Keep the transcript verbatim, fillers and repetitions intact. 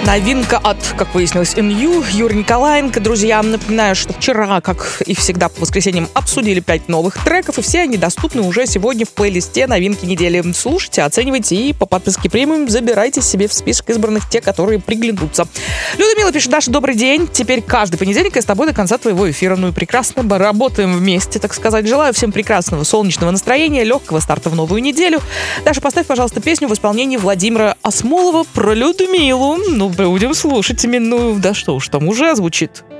Новинка от, как выяснилось, эн ю, Юрий Николаенко. Друзья, напоминаю, что вчера, как и всегда по воскресеньям, обсудили пять новых треков, и все они доступны уже сегодня в плейлисте новинки недели. Слушайте, оценивайте и по подписке премиум забирайте себе в список избранных те, которые приглянутся. Людмила пишет: Даша, добрый день. Теперь каждый понедельник я с тобой до конца твоего эфира. Ну и прекрасно, работаем вместе, так сказать. Желаю всем прекрасного солнечного настроения, легкого старта в новую неделю. Даша, поставь, пожалуйста, песню в исполнении Владимира Асмолова про Людмилу. Ну, будем слушать именно, да что уж там, уже звучит.